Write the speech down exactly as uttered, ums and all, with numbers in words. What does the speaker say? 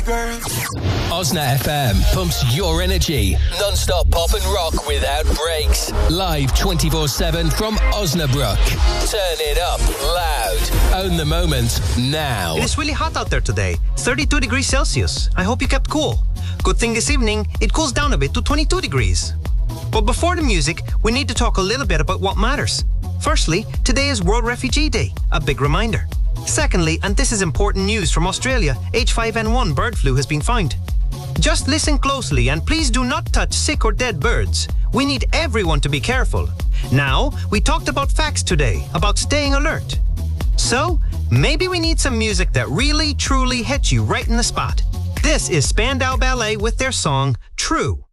Osna F M pumps your energy. Non-stop pop and rock without breaks. Live twenty-four seven from Osnabrück. Turn it up loud. Own the moment now. It is really hot out there today. thirty-two degrees Celsius. I hope you kept cool. Good thing this evening it cools down a bit to twenty-two degrees. But before the music, we need to talk a little bit about what matters. Firstly, today is World Refugee Day, a big reminder. Secondly, and this is important news from Australia, H five N one bird flu has been found. Just listen closely and please do not touch sick or dead birds. We need everyone to be careful. Now, we talked about facts today, about staying alert. So, maybe we need some music that really, truly hits you right in the spot. This is Spandau Ballet with their song, True.